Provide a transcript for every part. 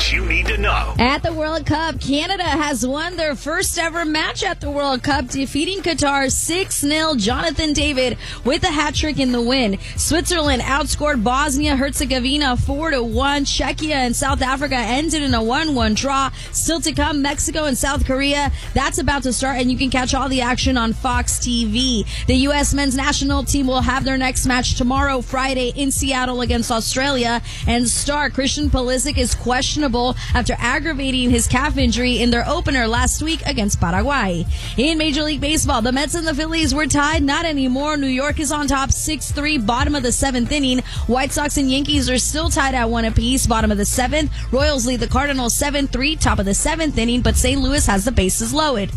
sports you need to know. At the World Cup, Canada has won their first ever match at the World Cup, defeating Qatar 6-0. Jonathan David with a hat trick in the win. Switzerland outscored Bosnia-Herzegovina 4-1. Czechia and South Africa ended in a 1-1 draw. Still to come, Mexico and South Korea. That's about to start, and you can catch all the action on Fox TV. The U.S. men's national team will have their next match tomorrow, Friday, in Seattle against Australia. And star Christian Pulisic is questionable after aggravating his calf injury in their opener last week against Paraguay. In Major League Baseball, the Mets and the Phillies were tied. Not anymore. New York is on top 6-3, bottom of the seventh inning. White Sox and Yankees are still tied at 1 apiece, bottom of the seventh. Royals lead the Cardinals 7-3, top of the seventh inning, but St. Louis has the bases loaded.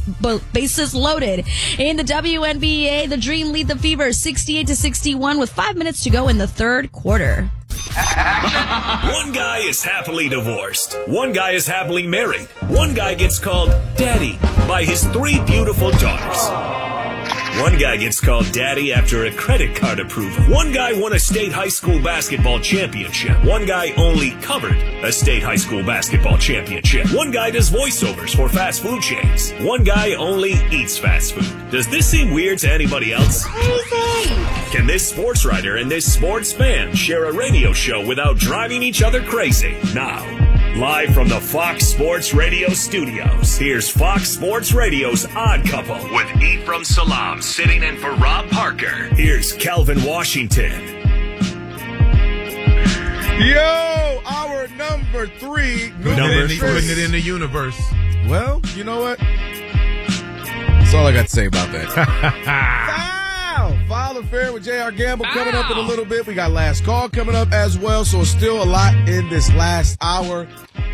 In the WNBA, the Dream lead the Fever 68-61 with 5 minutes to go in the third quarter. One guy is happily divorced. One guy is happily married. One guy gets called Daddy by his 3 beautiful daughters. One guy gets called Daddy after a credit card approval. One guy won a state high school basketball championship. One guy only covered a state high school basketball championship. One guy does voiceovers for fast food chains. One guy only eats fast food. Does this seem weird to anybody else? Crazy! Can this sports writer and this sports fan share a radio show without driving each other crazy? Now, live from the Fox Sports Radio studios, here's Fox Sports Radio's Odd Couple with Ephraim Salam sitting in for Rob Parker. Here's Calvin Washington. Yo, our number 3. Putting it in the universe. Well, you know what? That's all I got to say about that. Foul affair with J.R. Gamble coming up in a little bit. We got last call coming up as well, so it's still a lot in this last hour.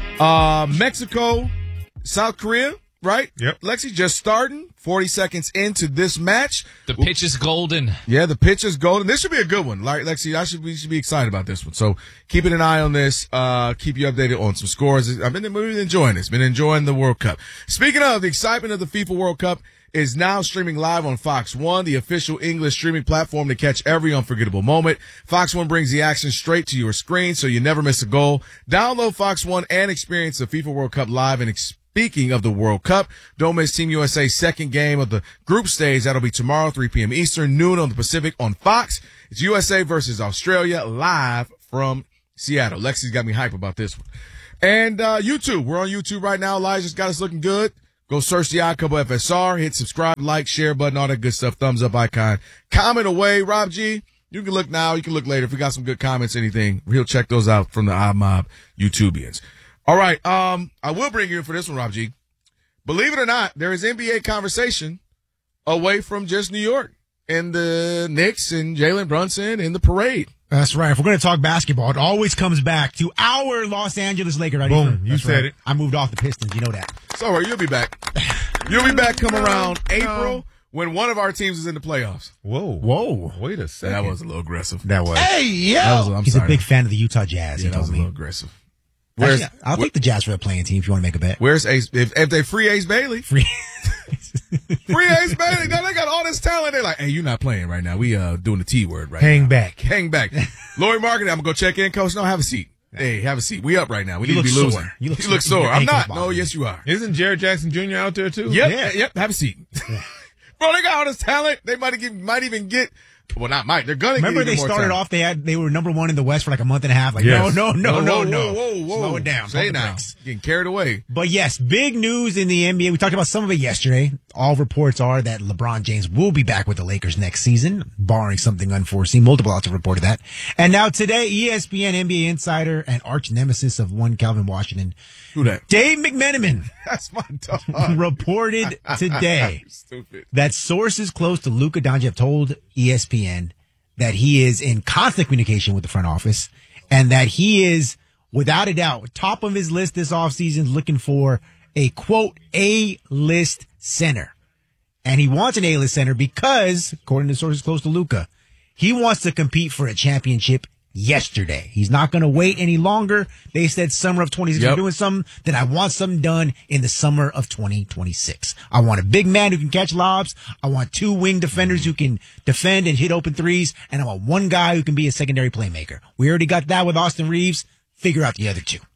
Mexico, South Korea, right? Yep. Lexi just starting 40 seconds into this match. The pitch is golden. Yeah, the pitch is golden. This should be a good one. Like Lexi, we should be excited about this one. So keeping an eye on this. Keep you updated on some scores. We've been enjoying this. Been enjoying the World Cup. Speaking of the excitement of the FIFA World Cup, is now streaming live on Fox One, the official English streaming platform to catch every unforgettable moment. Fox One brings the action straight to your screen so you never miss a goal. Download Fox One and experience the FIFA World Cup live. And speaking of the World Cup, don't miss Team USA's second game of the group stage. That'll be tomorrow, 3 p.m. Eastern, noon on the Pacific on Fox. It's USA versus Australia live from Seattle. Lexi's got me hype about this one. And YouTube. We're on YouTube right now. Elijah's got us looking good. Go search the Odd Couple FSR, hit subscribe, like, share button, all that good stuff, thumbs up icon. Comment away. Rob G, you can look now, you can look later. If we got some good comments, anything, he'll check those out from the Odd Mob YouTubians. All right, I will bring you in for this one, Rob G. Believe it or not, there is NBA conversation away from just New York and the Knicks and Jalen Brunson and the parade. That's right. If we're going to talk basketball, it always comes back to our Los Angeles Lakers. Right? Boom. You said it. I moved off the Pistons. You know that. It's all right. You'll be back. You'll be back come around April when one of our teams is in the playoffs. Whoa. Wait a second. That was a little aggressive. That was. Hey, yo. He's a big fan of the Utah Jazz. Yeah, he that was told a me. little aggressive. Actually, I'll take the Jazz for a playing team if you want to make a bet. Where's Ace? If they free Ace Bailey. Free Ace Bailey. Now they got all this talent. They're like, hey, you're not playing right now. We doing the T word right Hang now. back. Hang back. Lori Marketing, I'm going to go check in. Coach, no, have a seat. Hey, have a seat. We up right now. We need to be losing. Sore. You look sore. I'm not. No, yes, you are. Isn't Jared Jackson Jr. out there, too? Yep. Have a seat. Bro, they got all this talent. They might even get. Well, not might. They're gonna. Remember, get they started off. They were number 1 in the West for like a month and a half. Like, yes. no. Whoa. Slow it down. Say now. Getting carried away. But yes, big news in the NBA. We talked about some of it yesterday. All reports are that LeBron James will be back with the Lakers next season, barring something unforeseen. Multiple outlets have reported that. And now today, ESPN NBA insider and arch nemesis of one Calvin Washington, Who that? Dave McMenamin, That's my dog. reported today Stupid. that sources close to Luka Doncic have told ESPN that he is in constant communication with the front office and that he is, without a doubt, top of his list this offseason looking for a, quote, A-list center. And he wants an A-list center because, according to sources close to Luka, he wants to compete for a championship yesterday. He's not going to wait any longer. They said summer of 26. Yep. We're doing something. Then I want something done in the summer of 2026. I want a big man who can catch lobs. I want 2 wing defenders who can defend and hit open threes. And I want 1 guy who can be a secondary playmaker. We already got that with Austin Reeves. Figure out the other 2.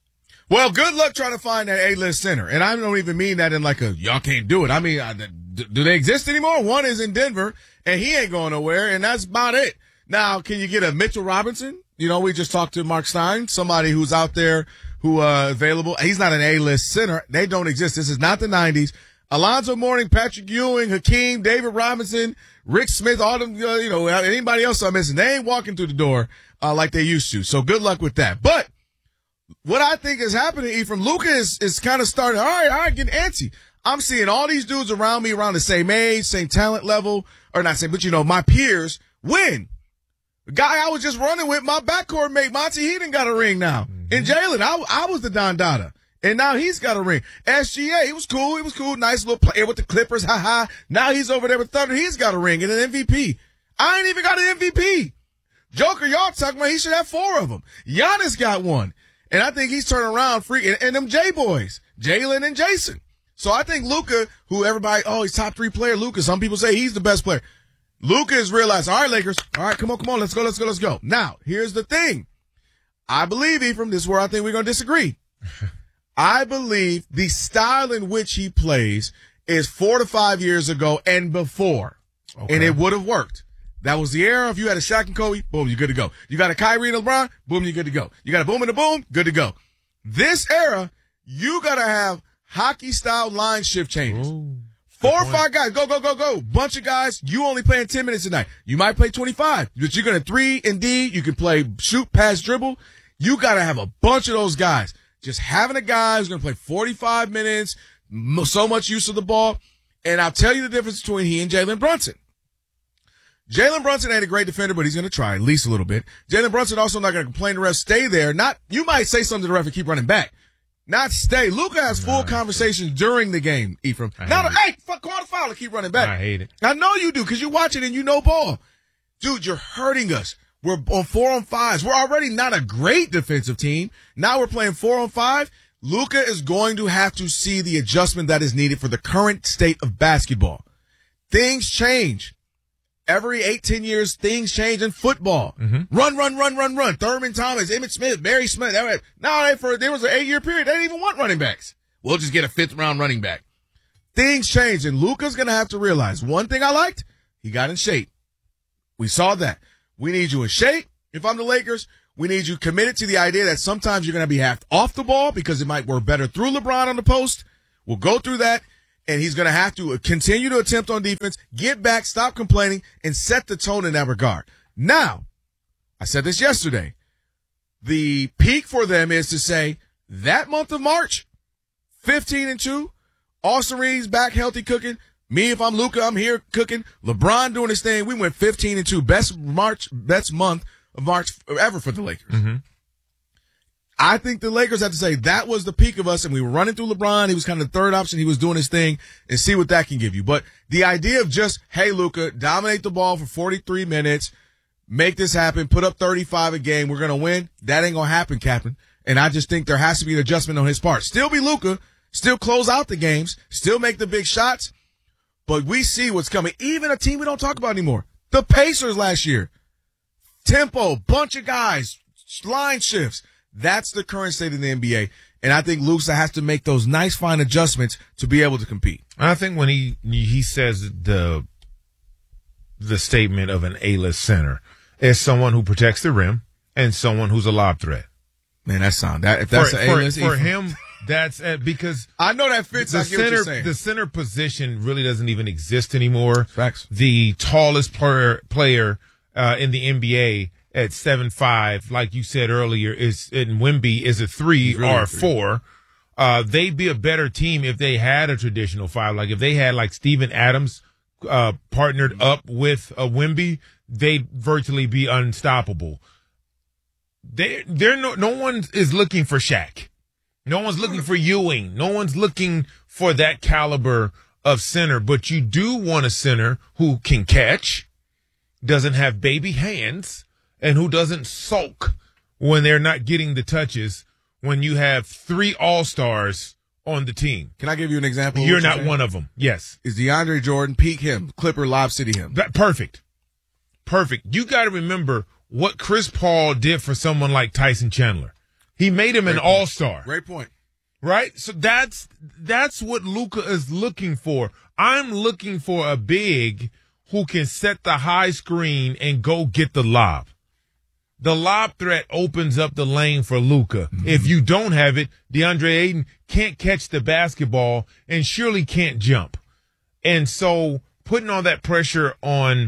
Well, good luck trying to find that A-list center. And I don't even mean that in like a, y'all can't do it. I mean, do they exist anymore? One is in Denver, and he ain't going nowhere, and that's about it. Now, can you get a Mitchell Robinson? You know, we just talked to Mark Stein, somebody who's out there who available. He's not an A-list center. They don't exist. This is not the 90s. Alonzo Mourning, Patrick Ewing, Hakeem, David Robinson, Rick Smith, all them, anybody else I'm missing. They ain't walking through the door like they used to. So good luck with that. But what I think is happening, Ephraim, Luka is kind of starting, all right, getting antsy. I'm seeing all these dudes around me around the same age, same talent level, or not same, but my peers win. The guy I was just running with, my backcourt mate, Monty, he done got a ring now. Mm-hmm. And Jalen, I was the Don Dada. And now he's got a ring. SGA, he was cool. Nice little player with the Clippers. Ha. Now he's over there with Thunder. He's got a ring and an MVP. I ain't even got an MVP. Joker, y'all talking about he should have 4 of them. Giannis got one. And I think he's turning around free. And them J-boys, Jalen and Jason. So I think Luka, who everybody, he's top 3 player, Luka. Some people say he's the best player. Luka has realized, all right, Lakers. All right, come on. Let's go. Now, here's the thing. I believe, Ephraim, this is where I think we're going to disagree. I believe the style in which he plays is 4 to 5 years ago and before. Okay. And it would have worked. That was the era. If you had a Shaq and Kobe, boom, you're good to go. You got a Kyrie and LeBron, boom, you're good to go. You got a boom and a boom, good to go. This era, you got to have hockey-style line shift changes. Ooh, 4 or 5 guys, go. Bunch of guys, you only playing 10 minutes a night. You might play 25, but you're going to 3 and D. You can play shoot, pass, dribble. You got to have a bunch of those guys. Just having a guy who's going to play 45 minutes, so much use of the ball. And I'll tell you the difference between he and Jalen Brunson. Jalen Brunson ain't a great defender, but he's going to try at least a little bit. Jalen Brunson also not going to complain the ref, stay there. You might say something to the ref and keep running back. Not stay. Luka has full conversations during the game, Ephraim. Call the foul and keep running back. I hate it. I know you do because you watch it and you know ball. Dude, you're hurting us. We're on 4-on-5s. We're already not a great defensive team. Now we're playing 4-on-5. Luka is going to have to see the adjustment that is needed for the current state of basketball. Things change. Every 8-10 years, things change in football. Mm-hmm. Run. Thurman Thomas, Emmitt Smith, Barry Smith. There was an 8-year period. They didn't even want running backs. We'll just get a 5th-round running back. Things change, and Luka's going to have to realize one thing I liked, he got in shape. We saw that. We need you in shape. If I'm the Lakers, we need you committed to the idea that sometimes you're going to be half off the ball because it might work better through LeBron on the post. We'll go through that, and he's going to have to continue to attempt on defense, get back, stop complaining, and set the tone in that regard. Now, I said this yesterday. The peak for them is to say that month of March, 15-2, Austin Reeves back healthy cooking. Me, if I'm Luka, I'm here cooking. LeBron doing his thing. We went 15-2. Best month of March ever for the Lakers. Mm-hmm. I think the Lakers have to say that was the peak of us, and we were running through LeBron. He was kind of the third option. He was doing his thing, and see what that can give you. But the idea of just, hey, Luka, dominate the ball for 43 minutes, make this happen, put up 35 a game, we're going to win, that ain't going to happen, Captain. And I just think there has to be an adjustment on his part. Still be Luka, still close out the games, still make the big shots. But we see what's coming. Even a team we don't talk about anymore. The Pacers last year. Tempo, bunch of guys, line shifts. That's the current state of the NBA. And I think Luka has to make those nice, fine adjustments to be able to compete. I think when he says the statement of an A-list center is someone who protects the rim and someone who's a lob threat. Man, that sound that if that's an A-list for him. That's because I know that fits. I get what you're saying. The center position really doesn't even exist anymore. Facts. The tallest player in the NBA at 7'5", like you said earlier, is in Wemby is a 3 really or a 4. They'd be a better team if they had a traditional 5. Like if they had like Steven Adams partnered up with a Wemby, they'd virtually be unstoppable. No one is looking for Shaq. No one's looking for Ewing. No one's looking for that caliber of center, but you do want a center who can catch, doesn't have baby hands, and who doesn't sulk when they're not getting the touches when you have 3 all-stars on the team. Can I give you an example? You're not one of them. Yes. Is DeAndre Jordan peak him, Clipper Lob City him? Perfect. You got to remember what Chris Paul did for someone like Tyson Chandler. He made him an all-star. Great point. Right? So that's what Luka is looking for. I'm looking for a big who can set the high screen and go get the lob. The lob threat opens up the lane for Luka. Mm-hmm. If you don't have it, DeAndre Ayton can't catch the basketball and surely can't jump. And so putting all that pressure on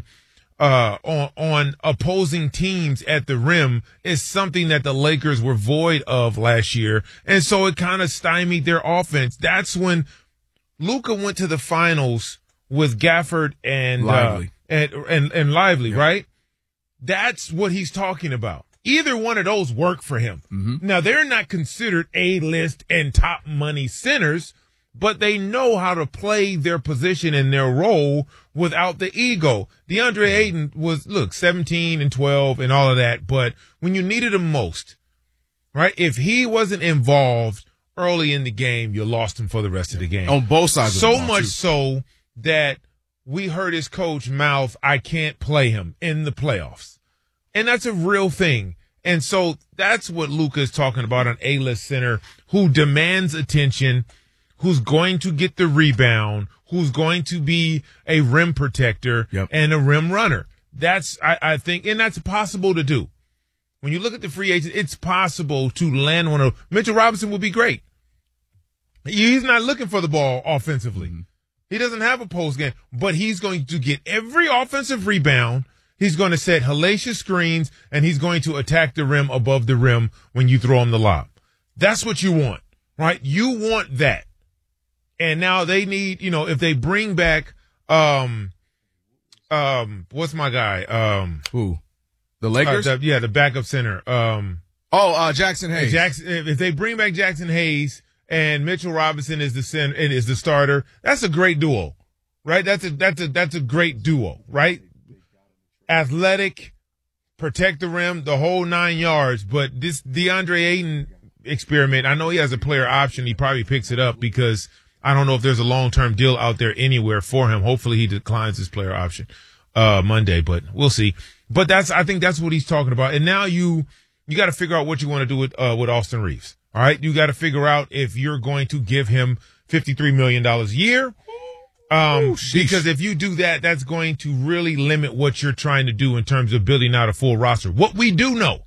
opposing teams at the rim is something that the Lakers were void of last year. And so it kind of stymied their offense. That's when Luka went to the finals with Gafford and Lively. And Lively, Yeah. right? That's what he's talking about. Either one of those work for him. Mm-hmm. Now, they're not considered A-list and top money centers, but they know how to play their position and their role without the ego. DeAndre Ayton was, 17 and 12 and all of that, but when you needed him most, right, if he wasn't involved early in the game, you lost him for the rest of the game. On both sides of the So ball, much too. so that we heard his coach mouth, I can't play him in the playoffs. And that's a real thing. And so that's what Luka is talking about, an A-list center who demands attention, who's going to get the rebound, who's going to be a rim protector and a rim runner. That's, I think, and that's possible to do. When you look at the free agents, it's possible to land one of Mitchell Robinson will be great. He's not looking for the ball offensively. Mm-hmm. He doesn't have a post game, but he's going to get every offensive rebound. He's going to set hellacious screens, and he's going to attack the rim above the rim when you throw him the lob. That's what you want, right? You want that. And now they need, if they bring back, what's my guy? Who? The Lakers? The backup center. Jackson Hayes. If they bring back Jackson Hayes and Mitchell Robinson is the center and is the starter, that's a great duo, right? That's a great duo, right? Athletic, protect the rim, the whole 9 yards. But this DeAndre Ayton experiment, I know he has a player option. He probably picks it up because I don't know if there's a long-term deal out there anywhere for him. Hopefully he declines his player option Monday, but we'll see. But I think that's what he's talking about. And now you got to figure out what you want to do with Austin Reeves. All right. You got to figure out if you're going to give him $53 million a year. Because if you do that, that's going to really limit what you're trying to do in terms of building out a full roster. What we do know,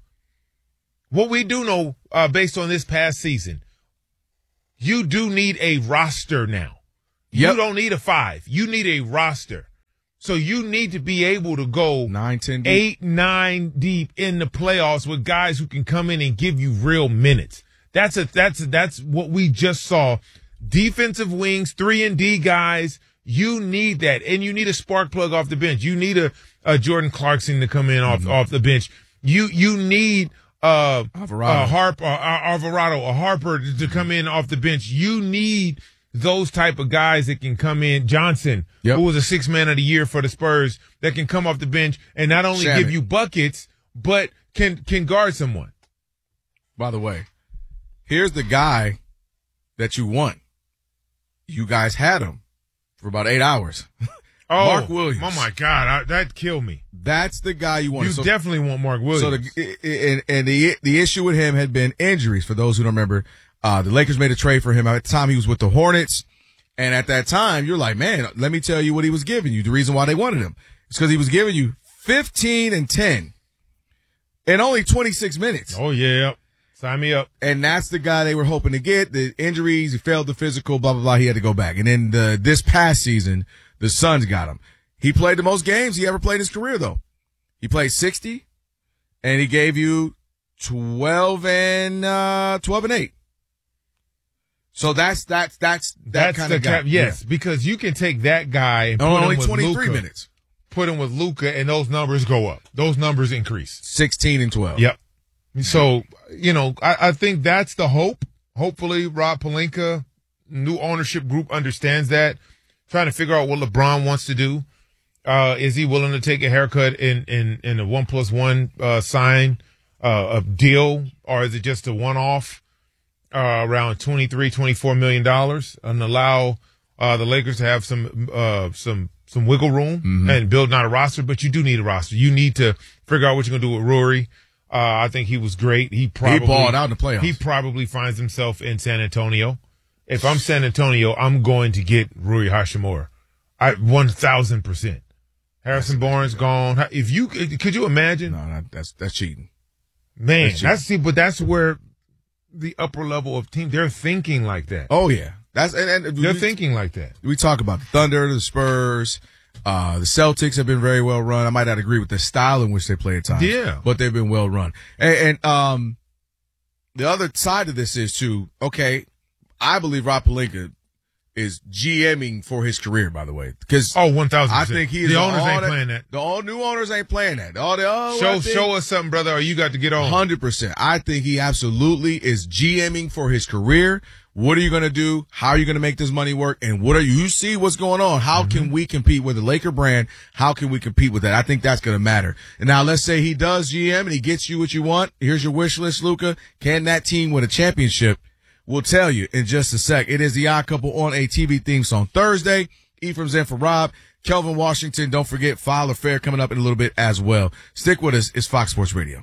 based on this past season, you do need a roster now. You don't need a 5. You need a roster. So you need to be able to go 9, 10 deep. 8, 9 deep in the playoffs with guys who can come in and give you real minutes. That's what we just saw. Defensive wings, 3-and-D guys. You need that. And you need a spark plug off the bench. You need a Jordan Clarkson to come in off the bench. You need Alvarado, a Harper to come in off the bench. You need those type of guys that can come in. Johnson, who was a 6th man of the year for the Spurs, that can come off the bench and not only give you buckets, but can guard someone. By the way, here's the guy that you want. You guys had him for about 8 hours. Mark Williams. Oh my God, that killed me. That's the guy you want. You definitely want Mark Williams. So the issue with him had been injuries. For those who don't remember, the Lakers made a trade for him. At the time, he was with the Hornets. And at that time, you're like, man, let me tell you what he was giving you. The reason why they wanted him is because he was giving you 15 and 10 in only 26 minutes. Oh, yeah. Sign me up. And that's the guy they were hoping to get. The injuries, he failed the physical, blah, blah, blah. He had to go back. And then this past season, the Suns got him. He played the most games he ever played in his career, though. He played 60, and he gave you 12 and 8. So that's that kind of guy. Yes, because you can take that guy and put only him with 23 Luka, minutes. Put him with Luka, and those numbers go up. Those numbers increase. 16 and 12. Yep. So, I think that's the hope. Hopefully, Rob Pelinka, new ownership group, understands that. Trying to figure out what LeBron wants to do. Is he willing to take a haircut in a 1+1 sign deal, or is it just a one-off around $23-24 million and allow the Lakers to have some wiggle room and build out a roster? But you do need a roster. You need to figure out what you're going to do with Rory. I think he was great. He balled out in the playoffs. He probably finds himself in San Antonio. If I'm San Antonio, I'm going to get Rui Hachimura. 1,000%. Harrison Barnes gone. Could you imagine? No, that's cheating. Man, but that's where the upper level of team, they're thinking like that. Oh yeah. They're thinking like that. We talk about the Thunder, the Spurs, the Celtics have been very well run. I might not agree with the style in which they play at times. Yeah. But they've been well run. And the other side of this is too, okay, I believe Rob Pelinka is GMing for his career, by the way. Because 1,000%. I think he is. The owners ain't playing that. The new owners ain't playing that. Show us something, brother, or you got to get on. 100%. I think he absolutely is GMing for his career. What are you going to do? How are you going to make this money work? And you see what's going on? How can we compete with the Laker brand? How can we compete with that? I think that's going to matter. And now let's say he does GM and he gets you what you want. Here's your wish list, Luka. Can that team win a championship? We'll tell you in just a sec. It is the Odd Couple on a TV theme song Thursday. Ephraim's in for Rob. Kelvin Washington. Don't forget File or Fair coming up in a little bit as well. Stick with us. It's Fox Sports Radio.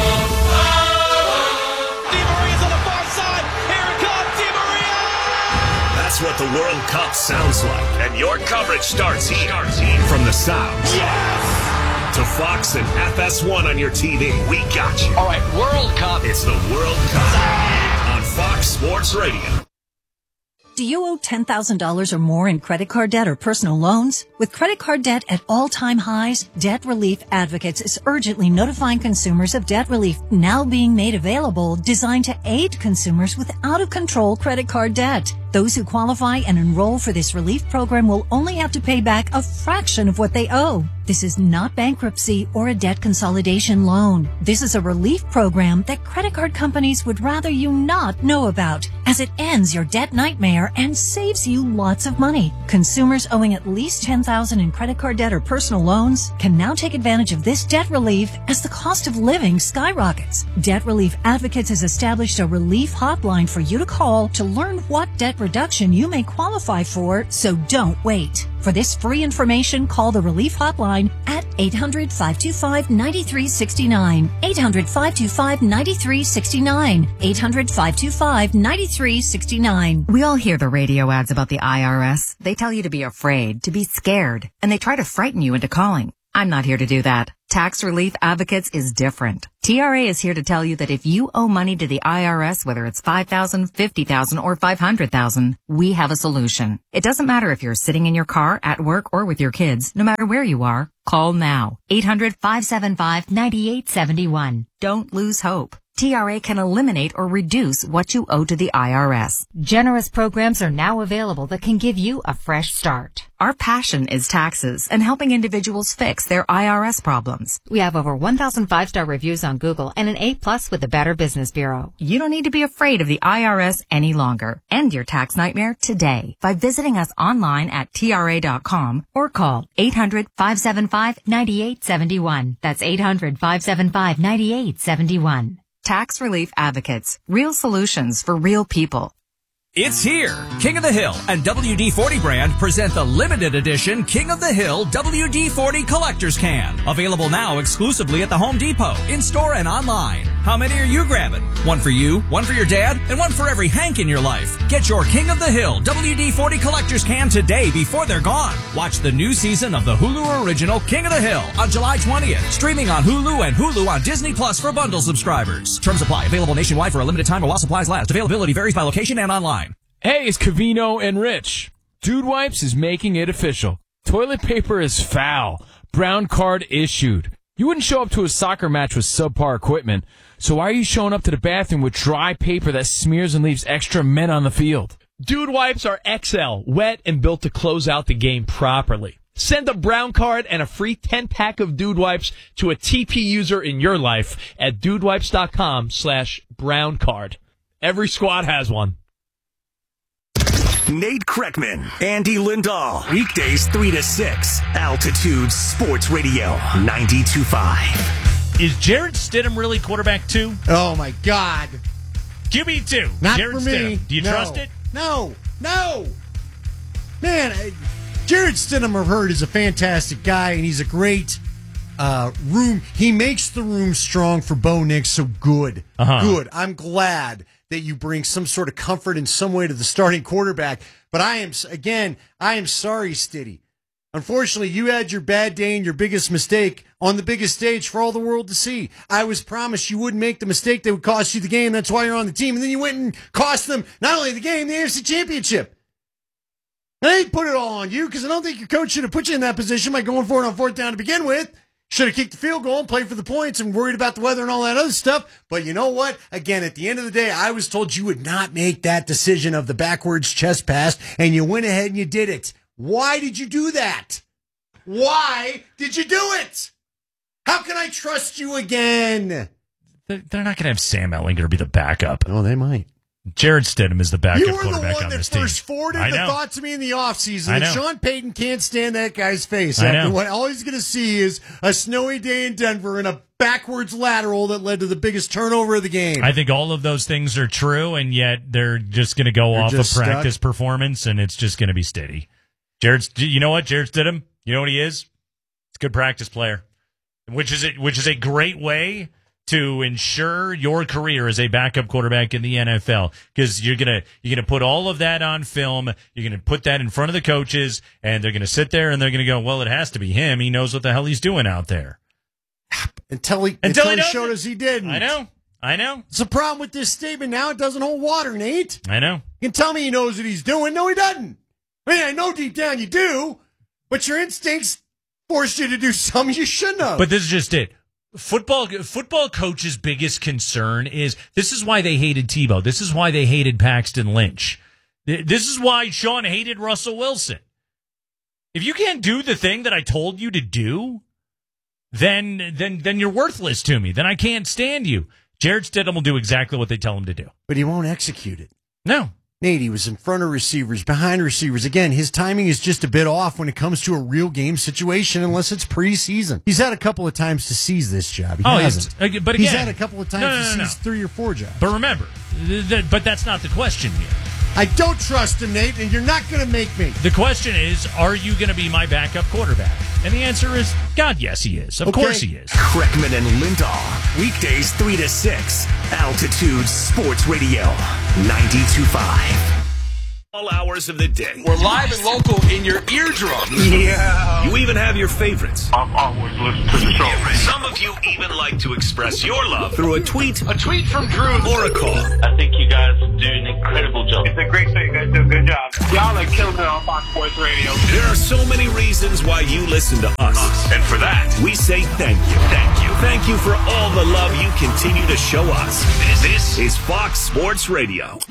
That's what the World Cup sounds like. And your coverage starts here. From the sounds. Yes! To Fox and FS1 on your TV. We got you. All right, World Cup. It's the World Cup on Fox Sports Radio. Do you owe $10,000 or more in credit card debt or personal loans? With credit card debt at all-time highs, Debt Relief Advocates is urgently notifying consumers of debt relief now being made available, designed to aid consumers with out-of-control credit card debt. Those who qualify and enroll for this relief program will only have to pay back a fraction of what they owe. This is not bankruptcy or a debt consolidation loan. This is a relief program that credit card companies would rather you not know about, as it ends your debt nightmare and saves you lots of money. Consumers owing at least $10,000 in credit card debt or personal loans can now take advantage of this debt relief as the cost of living skyrockets. Debt Relief Advocates has established a relief hotline for you to call to learn what debt reduction you may qualify for, so don't wait. For this free information, call the Relief Hotline at 800-525-9369. 800-525-9369. 800-525-9369. We all hear the radio ads about the IRS. They tell you to be afraid, to be scared, and they try to frighten you into calling. I'm not here to do that. Tax Relief Advocates is different. TRA is here to tell you that if you owe money to the IRS, whether it's $5,000, $50,000, or $500,000, we have a solution. It doesn't matter if you're sitting in your car, at work, or with your kids. No matter where you are, call now. 800-575-9871. Don't lose hope. TRA can eliminate or reduce what you owe to the IRS. Generous programs are now available that can give you a fresh start. Our passion is taxes and helping individuals fix their IRS problems. We have over 1,000 5-star reviews on Google and an A+ with the Better Business Bureau. You don't need to be afraid of the IRS any longer. End your tax nightmare today by visiting us online at TRA.com or call 800-575-9871. That's 800-575-9871. Tax Relief Advocates. Real solutions for real people. It's here. King of the Hill and WD-40 brand present the limited edition King of the Hill WD-40 Collector's Can. Available now exclusively at the Home Depot, in-store and online. How many are you grabbing? One for you, one for your dad, and one for every Hank in your life. Get your King of the Hill WD-40 Collector's Can today before they're gone. Watch the new season of the Hulu original King of the Hill on July 20th. Streaming on Hulu and Hulu on Disney Plus for bundle subscribers. Terms apply. Available nationwide for a limited time or while supplies last. Availability varies by location and online. Hey, it's Cavino and Rich. Dude Wipes is making it official. Toilet paper is foul. Brown card issued. You wouldn't show up to a soccer match with subpar equipment, so why are you showing up to the bathroom with dry paper that smears and leaves extra men on the field? Dude Wipes are XL, wet and built to close out the game properly. Send a brown card and a free 10-pack of Dude Wipes to a TP user in your life at dudewipes.com/brown card. Every squad has one. Nate Kreckman, Andy Lindahl. Weekdays 3 to 6. Altitude Sports Radio 92.5. Is Jarrett Stidham really quarterback 2? Oh, my God. QB2. Not Jarrett for me. Stidham. Do you trust it? No. Man, Jarrett Stidham, I've heard, is a fantastic guy, and he's a great room. He makes the room strong for Bo Nix. So good, good. I'm glad that you bring some sort of comfort in some way to the starting quarterback. But I am sorry, Stiddy. Unfortunately, you had your bad day and your biggest mistake on the biggest stage for all the world to see. I was promised you wouldn't make the mistake that would cost you the game. That's why you're on the team. And then you went and cost them not only the game, the AFC Championship. I ain't put it all on you because I don't think your coach should have put you in that position by going for it on fourth down to begin with. Should have kicked the field goal and played for the points and worried about the weather and all that other stuff. But you know what? Again, at the end of the day, I was told you would not make that decision of the backwards chest pass, and you went ahead and you did it. Why did you do that? Why did you do it? How can I trust you again? They're not going to have Sam Ehlinger be the backup. Oh, they might. Jared Stidham is the backup quarterback on this team. You were the one that first forwarded the thought to me in the offseason that Sean Payton can't stand that guy's face. After what all he's going to see is a snowy day in Denver and a backwards lateral that led to the biggest turnover of the game. I think all of those things are true, and yet they're just going to go off of practice performance, and it's just going to be steady. You know what? Jared Stidham, you know what he is? He's a good practice player, which is a great way to ensure your career as a backup quarterback in the NFL, because you're gonna put all of that on film. You're gonna put that in front of the coaches, and they're gonna sit there and they're gonna go, "Well, it has to be him. He knows what the hell he's doing out there." Until he showed us he didn't. I know. It's a problem with this statement now. It doesn't hold water, Nate. I know. You can tell me he knows what he's doing. No, he doesn't. I mean, I know deep down you do, but your instincts force you to do something you shouldn't have. But this is just it. Football coach's biggest concern is this is why they hated Tebow. This is why they hated Paxton Lynch. This is why Sean hated Russell Wilson. If you can't do the thing that I told you to do, then you're worthless to me. Then I can't stand you. Jared Stidham will do exactly what they tell him to do. But he won't execute it. No. Nate, he was in front of receivers, behind receivers. Again, his timing is just a bit off when it comes to a real game situation, unless it's preseason. He's had a couple of times to seize this job. He hasn't. But again, he's had a couple of times to seize 3 or 4 jobs. But remember, but that's not the question here. I don't trust him, Nate, and you're not going to make me. The question is, are you going to be my backup quarterback? And the answer is, God, yes, he is. Of course he is. Kreckman and Lindahl, weekdays 3 to 6, Altitude Sports Radio, 92.5. All hours of the day. We're live and local in your eardrum. Yeah. You even have your favorites. I've always listened to the show. Some of you even like to express your love through a tweet. A tweet from Drew. Or a call. I think you guys do an incredible job. It's a great show. You guys do a good job. Y'all are killing it on Fox Sports Radio. There are so many reasons why you listen to us. And for that, we say thank you. Thank you. Thank you for all the love you continue to show us. This is Fox Sports Radio.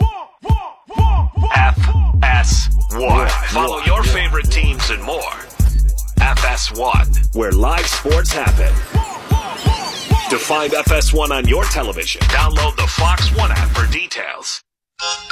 FS1. Follow your favorite teams and more. FS1, where live sports happen. To find FS1 on your television, download the Fox One app for details.